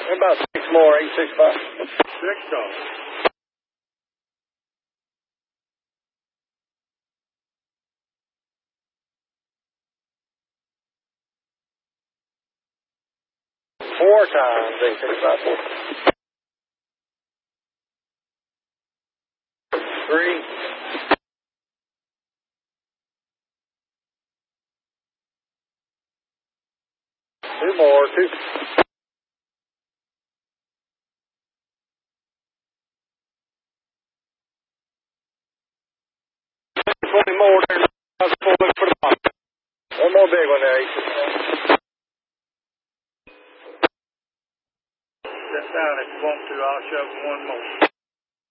About 6 more, 865. 6 dollars. Four times 865. 3. 2 more, 2. 20 more there. That's full look for the bottom. One more big one there, 865. Step down if you want to. I'll shove one more.